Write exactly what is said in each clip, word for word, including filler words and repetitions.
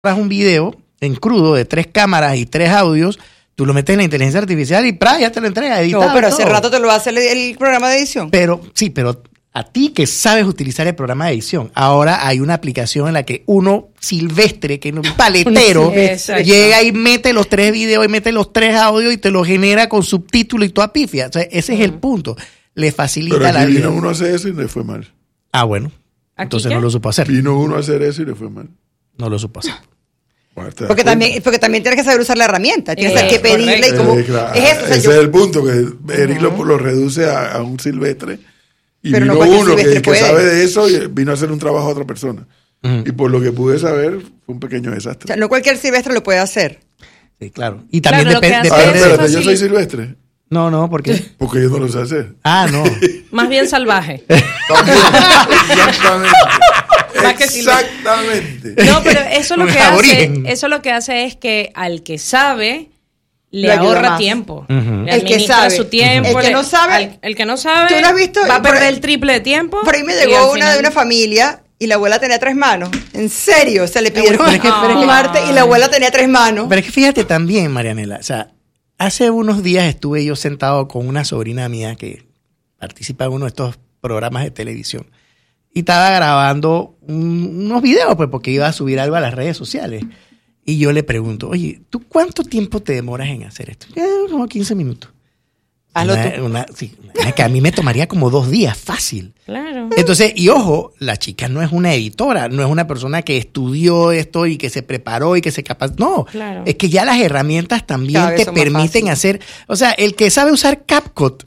un video en crudo de tres cámaras y tres audios, tú lo metes en la inteligencia artificial y ¡pra! Ya te lo entrega editado. No, pero hace todo. rato te lo hace el, el programa de edición. Pero, sí, pero a ti que sabes utilizar el programa de edición, ahora hay una aplicación en la que uno silvestre, que un paletero, Sí, llega y mete los tres videos y mete los tres audios y te lo genera con subtítulos y toda pifia. O sea, ese uh-huh. es el punto. Le facilita pero aquí la vida. Vino uno a hacer eso y le fue mal. Ah, bueno. Entonces qué? no lo supo hacer. Vino uno a hacer eso y le fue mal. No lo supo hacer. Bueno, porque también, porque también tienes que saber usar la herramienta, tienes Eh, que pedirle y como Eh, claro. es eso, o sea, Ese yo- es el punto, que Eric lo, lo reduce a, a un silvestre y Pero no vino cualquier uno que, silvestre que puede. sabe de eso y vino a hacer un trabajo a otra persona. Uh-huh. Y por lo que pude saber, fue un pequeño o desastre. sea, no cualquier silvestre lo puede hacer. Sí, claro. Y también Claro, lo depe- que A hace ver, depende. es- espérate, fácil. yo soy silvestre, No, no, porque. porque yo no lo sé hacer. Ah, no. Más bien salvaje. Exactamente. Más que silvestre. Exactamente. No, pero eso lo Un que hace, aborigen. eso lo que hace es que al que sabe le Le ayuda ahorra más. tiempo. Ujú. Le El que administra sabe. su tiempo. El que le- no sabe- al- el que no sabe ¿Tú no has visto? va a Por- perder el triple de tiempo. Por ahí me y llegó al una final- de una familia y la abuela tenía tres manos. En serio, se le pidieron Pero es que- pero es que- un arte y la abuela tenía tres manos. Pero es que fíjate también, Marianela, o sea, hace unos días estuve yo sentado con una sobrina mía que participa en uno de estos programas de televisión y estaba grabando un- unos videos, pues, porque iba a subir algo a las redes sociales. Y yo le pregunto, oye, ¿tú cuánto tiempo te demoras en hacer esto? Ya, como quince minutos. Hazlo Una- tú. una- sí, una que a mí me tomaría como dos días, fácil. Claro. Entonces, y ojo, la chica no es una editora, no es una persona que estudió esto y que se preparó y que se capaz. No, Claro. es que ya las herramientas también Cada vez te son más permiten fáciles. hacer. O sea, el que sabe usar CapCut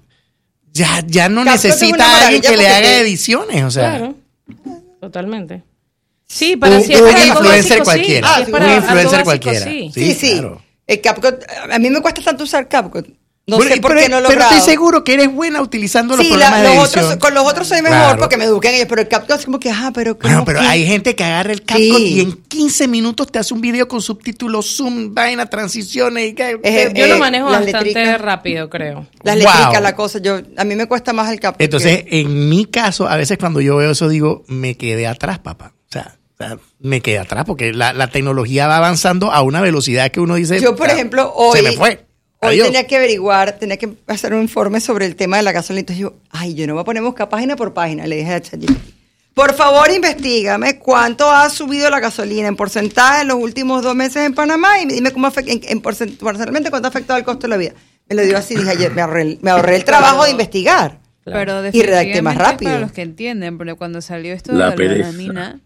ya, ya no CapCut es necesita una a alguien maravilla que le porque haga te- ediciones. O sea, Claro. Totalmente. Sí, para un, si es un para algo influencer básico, sí. cualquiera. Si es sí, para un algo influencer básico, cualquiera. sí. Sí, sí. claro. El CapCut, a mí me cuesta tanto usar CapCut. No Bueno, sé por pero, qué no lo he pero logrado. estoy seguro que eres buena utilizando los Sí, programas la- de los edición. otros, con los otros soy mejor Claro. porque me eduqué en ellos, pero el CapCut es como que, ah, pero... Bueno, ¿cómo pero que? hay gente que agarra el CapCut Sí. y en quince minutos te hace un video con subtítulos, zoom, vaina, transiciones y que... Es- Yo Eh, lo manejo las bastante letricas. rápido, creo. Las Wow. letricas, la cosa, yo, a mí me cuesta más el CapCut. Entonces, que- en mi caso, a veces cuando yo veo eso digo, me quedé atrás, papá. O sea, o sea, me quedé atrás porque la, la tecnología va avanzando a una velocidad que uno dice... Yo, por o sea, ejemplo, hoy... Se me fue. Hoy Adiós. tenía que averiguar, tenía que hacer un informe sobre el tema de la gasolina. Entonces yo, ay, yo no voy a poner buscar página por página. Le dije a ChatGPT, por favor, investígame cuánto ha subido la gasolina en porcentaje en los últimos dos meses en Panamá y dime cómo afecta, en, en porcent- porcentualmente cuánto ha afectado el costo de la vida. Me lo dio así, dije ayer, me ahorré, el- me ahorré el trabajo de investigar. Pero Y redacté más definitivamente rápido. para los que entienden, porque cuando salió esto La de pereza. la mina,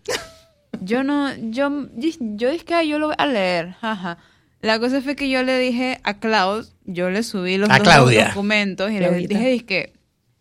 yo no, yo, yo dije que yo lo voy a leer, jaja. La cosa fue que yo le dije a Klaus, yo le subí los A dos Claudia. documentos y le Claudita. dije, dije,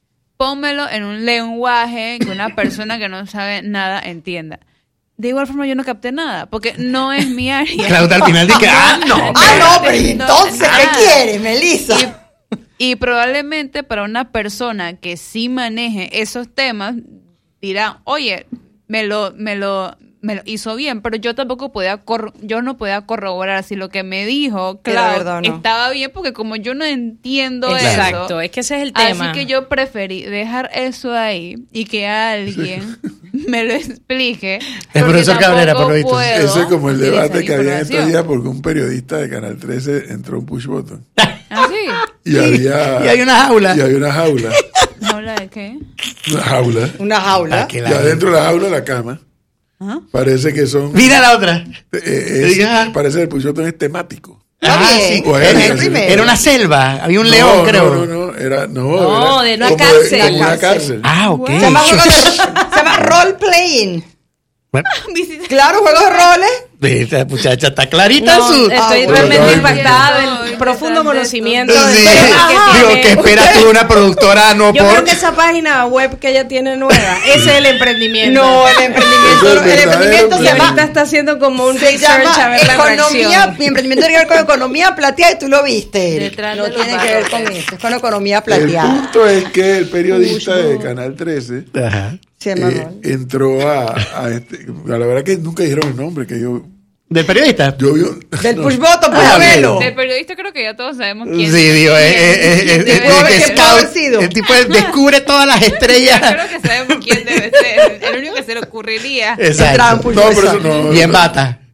pónmelo en un lenguaje que una persona que no sabe nada entienda. De igual forma yo no capté nada, porque no es mi área. Claudia al final dije, ah, no. Ah, no, pero ¿y No, entonces qué nada. quieres, Melissa? Y, y probablemente para una persona que sí maneje esos temas, dirá, oye, me lo, me lo, me lo hizo bien, pero yo tampoco podía, cor- yo no podía corroborar si lo que me dijo, Era claro, verdad o no. estaba bien, porque como yo no entiendo Exacto, eso, es que ese es el tema. así que yo preferí dejar eso ahí y que alguien me lo explique. El porque profesor Cabrera, tampoco por lo visto. puedo Ese es como el utilizar debate que había en estos información. días porque un periodista de Canal trece entró a un push button. ¿Ah, sí? Y había... Y hay una jaula. Y había una jaula. ¿Habla de qué? Una jaula. Una jaula. Para que Y la- adentro de la jaula la cama. Ajá. Parece que son... Mira la otra. eh, es- Diga. parece que el push button es temático. Está Ah, bien, sí. Bueno, es el sí. primero. Era una selva, había un No, león, no, creo. No, no, era... No, No, era de una como cárcel. como una Cárcel. cárcel. Ah, ok. Se llama, juego de- se llama role playing. Bueno, Claro, juegos de roles. esta muchacha está clarita No, en su... estoy Ah, bueno. realmente No, impactada no, del no, profundo no, conocimiento no, del Sí. tema que Digo, tiene. ¿qué esperas tú de una productora no Yo por...? creo que esa página web que ella tiene nueva, ese es el emprendimiento. No, el emprendimiento, Eso es el verdadero, emprendimiento se Y pero- llama, ahorita está haciendo como un se research a llama ver la economía, reacción. mi emprendimiento tiene que ver con economía plateada y tú lo viste, Eric. Detrás No de los tiene que ver con barrotes. eso, es con economía El plateada. punto es que el periodista de Canal trece Ajá. Se llama eh, rol. entró a, a este... La verdad que nunca dijeron el nombre, que yo... ¿Del periodista? Yo vi... Del no, push button, pues Ah, a verlo. Del periodista creo que ya todos sabemos quién Sí, digo, quién- eh, eh, eh, quién eh, debe eh, pudo haber- que quién pudo haber scout, sido. el tipo descubre todas las Yo estrellas. creo que sabemos quién debe ser. El único que se le ocurriría. Entraba en Exacto. push No, pero eso button. no... Y en bata.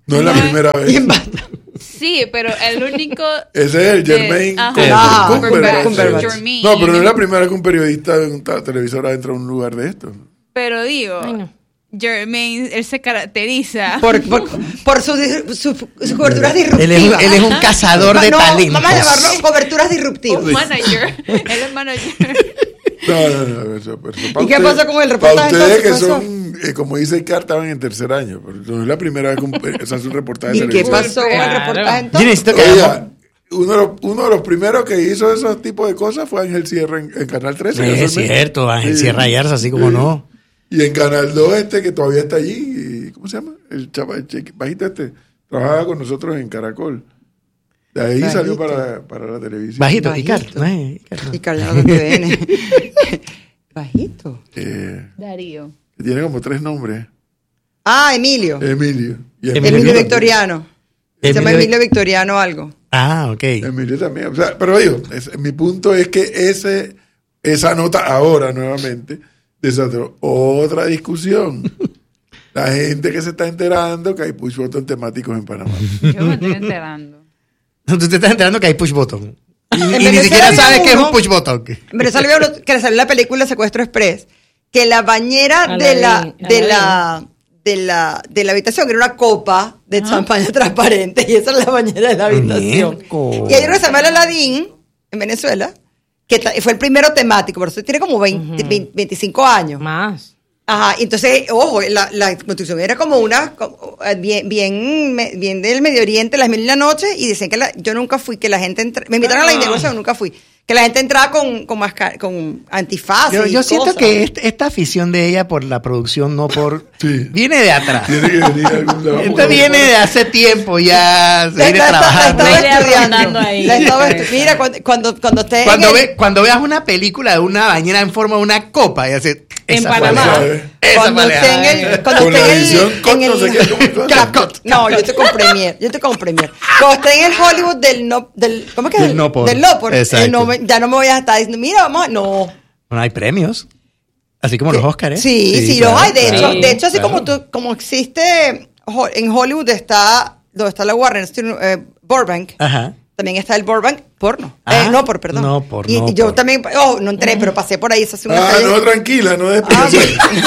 No es la No, primera Y vez. en banda. Sí, pero el único... Ese es el de- Jermaine ajá, Ah, Cumberbatch. Cumberbatch. Jermaine. No, pero no es la primera que un periodista de un ta- televisor entra a un lugar de esto. Pero digo, Ay, no. Jermaine, él se caracteriza... Por, por, por sus dis- sus- sus coberturas Él es, un- disruptivas. él es un cazador de no, talentos. vamos a llamarlo coberturas disruptivas. Un manager. Él es manager. No, no, no. Eso, pero eso para ¿Y qué ustedes- pasó con el reportaje Para ustedes que entonces? ¿Qué son, eh, como dice Icar, estaban en tercer año. Pero no es la primera vez que un- eh, se hace un reportaje ¿Y de qué televisión. pasó con el Claro. reportaje Yo entonces? necesito que Oiga, hagamos- uno de, los, uno de los primeros que hizo esos tipos de cosas fue Ángel Sierra en, en Canal trece. Sí, es casualmente. cierto, Ángel Sí. Sierra Ayarza, así como Sí. no. Y en Canal dos este que todavía está allí, y- ¿cómo se llama? El chaval, el bajito este, trabajaba con nosotros en Caracol. De ahí Bajito. salió para, para la televisión. Bajito, Bajito. Icar. No es Icar, no. Y Carlos de T V N. Bajito. Eh, Darío. que tiene como tres nombres. Ah, Emilio. Emilio. Y Emilio Emilio también. Victoriano. Se llama Emilio- Emilio Victoriano algo. Ah, ok. Emilio también. O sea, pero digo, es- mi punto es que ese, esa nota ahora nuevamente desató otra discusión. La gente que se está enterando que hay push button temáticos en Panamá. Yo me estoy enterando. Tú te estás enterando que hay push button. Y, y ni Venezuela siquiera había sabes qué es uno- un push button. En Venezuela había uno que le salió en la película Secuestro Express, que la bañera de la, Aladín, de la de la de la habitación era una copa de champaña transparente y esa es la bañera de la habitación. Miércoles. Y hay uno que se llama el Aladín en Venezuela, que ta- fue el primero temático, por eso tiene como veinte, veinte, veinticinco años. Más. Ajá, entonces, ojo, la, la construcción era como una, como, eh, bien, bien, me- bien del Medio Oriente, las mil y la noche, y decían que la, yo nunca fui, que la gente entra, me invitaron a la inauguración, nunca fui, que la gente entraba con, con, masca- con antifaces. Yo, y yo siento cosas. que est- esta afición de ella por la producción, no por... Sí. Viene de atrás. Tiene que venir a algún lado. Esto viene de hace tiempo ya, se La viene estaba- la trabajando. estaba Viene estudiando. rondando ahí. La estaba estu- Mira, cuando, cuando, cuando esté Cuando, en el- ve, cuando veas una película de una bañera en forma de una copa, y hace... En esa fue Panamá. Alejandra. Esa cuando fue esté en Alejandra. el, cuando Con esté la en el, edición cut, en no sé el- qué, ¿cómo se llama? Cut. No, yo estoy con Premiere, yo estoy con Premiere. Cuando esté en el Hollywood del no, del, ¿cómo es que es? Del no por. Del no por. Exacto. Eh, no me- ya no me voy a estar diciendo, mira, vamos, a- no. Bueno, hay premios. Así como los Oscars, ¿eh? Sí, sí, claro, los hay. De claro, hecho, de hecho así claro. como tú, como existe ho- en Hollywood está, donde está la Warner, Studio, eh, Burbank, Ajá. también está el Burbank porno. Ah, eh, no por, perdón. no por, Y, no y yo por. también, oh, no entré, pero pasé por ahí, eso hace una Ah, calle. no, tranquila, no des Ah, explicación.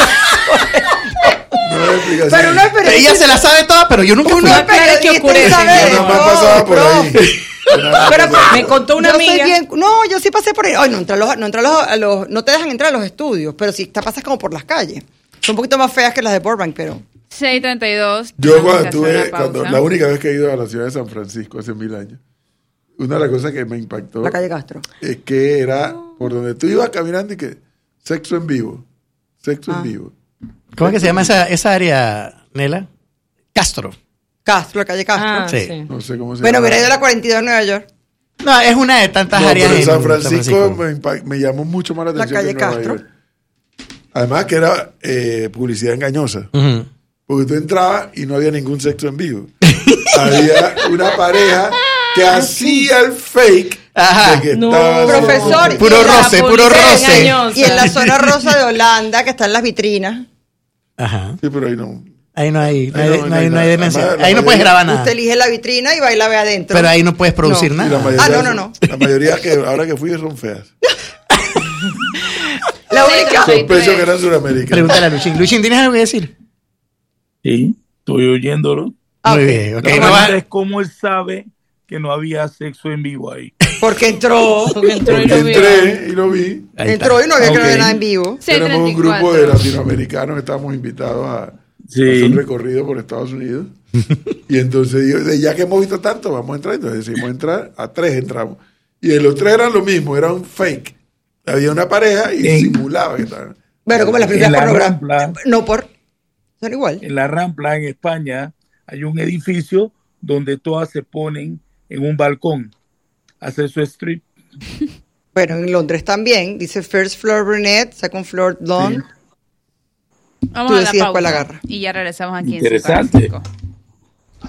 No des explicación. pero no es periodista. Ella se la sabe toda, pero yo nunca fui. Uno es aclares que periodista y oscurece. sabe de Yo nada más todo, pasaba por profe. ahí. Yo nada más Pero pasaba. Me contó una yo soy amiga. bien- no, yo sí pasé por ahí. Ay, no entré a los, no entré a los, a los- no te dejan entrar a los estudios, pero sí te pasas como por las calles. Son un poquito más feas que las de Burbank, pero. seis treinta y dos. Yo Vamos cuando a hacer una estuve, cuando, pausa. la única vez que he ido a la ciudad de San Francisco hace mil años, una de las cosas que me impactó La calle Castro. es que era por donde tú ibas caminando y que sexo en vivo, sexo Ah. en vivo. ¿Cómo es que se llama esa, esa área, Nela? Castro. Castro, la calle Castro. Ah, Sí. sí. No sé cómo se Bueno, llama. hubiera ido a la cuarenta y dos de Nueva York. No, es una de tantas No, áreas pero en San en Francisco, Me, impa- me llamó mucho más la La atención calle que en Nueva Castro. York. Además que era eh, publicidad engañosa. Ujú. Porque tú entrabas y no había ningún sexo en vivo. Había una pareja que hacía el fake Ajá. de que No. estaba haciendo- Profesor. Puro y en la roce, puro publicidad roce. engañosa. Y en la zona rosa de Holanda, que están las vitrinas, Ajá. Sí, pero ahí no. Ahí no hay, no Ahí hay, no- no hay, no hay nada. demencia. Además, la Ahí no puedes mayoría- grabar nada. usted elige la vitrina y va y la ve adentro. Pero ahí no puedes producir No. Y la nada. mayoría, Ah, no, no, no. La mayoría que ahora que fui son feas. La única. Sí, Sospecho que eran suramericanas. Pregúntale a Luchín. Luchín, ¿tienes algo que decir? Sí, estoy oyéndolo. Ah, Muy ok. bien. ok, La no pregunta va- es cómo él sabe que no había sexo en vivo ahí. Porque entró. Porque entró y Porque lo vio. entré y lo vi. Ahí Entró está. y no había que Ok. ver nada en vivo. Tenemos un grupo de latinoamericanos que estábamos invitados a Sí. hacer un recorrido por Estados Unidos. Y entonces, yo, ya que hemos visto tanto, vamos a entrar. Entonces decidimos entrar, a tres entramos. Y en los tres eran lo mismo, era un fake. Había una pareja y En- simulaba que estaban. Bueno, como las En películas la pornográficas. Rampla, No por. Son igual. en la Rampla, en España, hay un edificio donde todas se ponen en un balcón a hacer su strip. Bueno, en Londres también. Dice first floor brunette, second floor blonde. Vamos Tú a la decides cuál pausa. agarra. Y ya regresamos aquí en Interesante. San Francisco.